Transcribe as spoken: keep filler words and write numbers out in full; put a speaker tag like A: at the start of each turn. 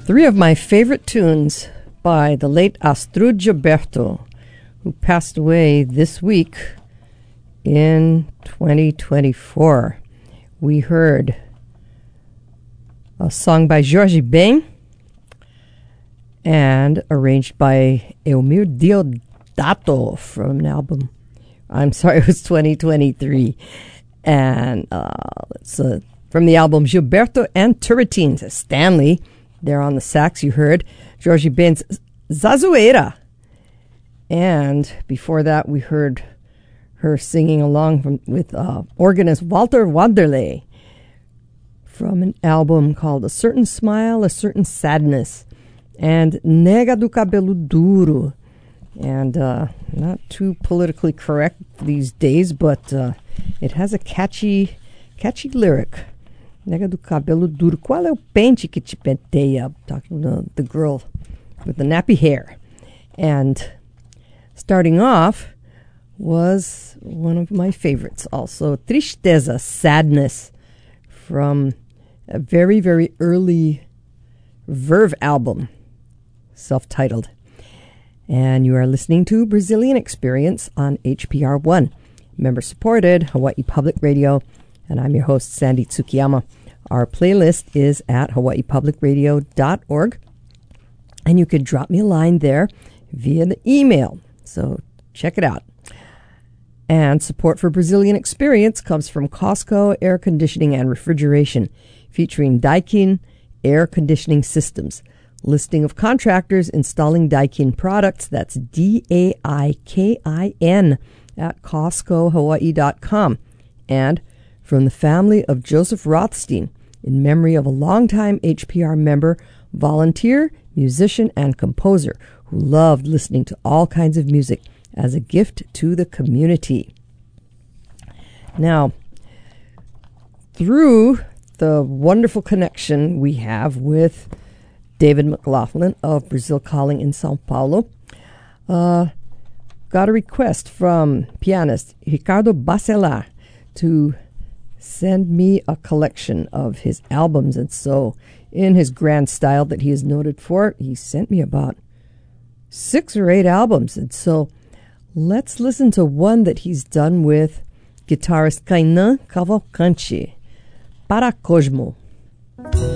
A: Three of my favorite tunes by the late Astrud Gilberto, who passed away this week in twenty twenty-four. We heard a song by Jorge Ben and arranged by Eumir Deodato from an album, I'm sorry, it was twenty twenty-three. And uh, it's uh, from the album Gilberto and Turretines. Stanley, there on the sax, you heard Jorge Ben's Zazueira. And before that, we heard her singing along from, with uh, organist Walter Wanderley from an album called A Certain Smile, A Certain Sadness, and Nega do Cabelo Duro. And uh, not too politically correct these days, but uh, it has a catchy, catchy lyric. Nega do Cabelo Duro. Qual é o pente que te penteia? Talking to the girl with the nappy hair. And starting off was one of my favorites also, Tristeza, Sadness, from a very, very early Verve album, self-titled. And you are listening to Brazilian Experience on H P R one, member-supported Hawaii Public Radio, and I'm your host, Sandy Tsukiyama. Our playlist is at hawaii public radio dot org, and you could drop me a line there via the email, so check it out. And support for Brazilian Experience comes from Costco Air Conditioning and Refrigeration, featuring Daikin Air Conditioning Systems. Listing of contractors installing Daikin products, that's D A I K I N, at Costco Hawaii dot com. And from the family of Joseph Rothstein, in memory of a longtime H P R member, volunteer, musician, and composer who loved listening to all kinds of music as a gift to the community. Now, through the wonderful connection we have with David McLaughlin of Brazil Calling in Sao Paulo, uh, got a request from pianist Ricardo Bacelar to send me a collection of his albums. And so, in his grand style that he is noted for, he sent me about six or eight albums. And so, let's listen to one that he's done with guitarist Kainan Cavalcanti, Para Cosmo.